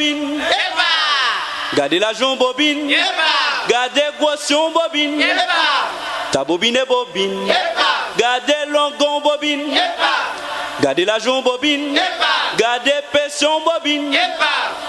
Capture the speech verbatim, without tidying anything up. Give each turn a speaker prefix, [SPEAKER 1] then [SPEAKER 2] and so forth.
[SPEAKER 1] bobine. Gardez l'argent bobine. Gardez grossion bobine. Ta bobine est bobine. Gardez longon bobine. Gardez l'argent bobine. Gardez pression bobine.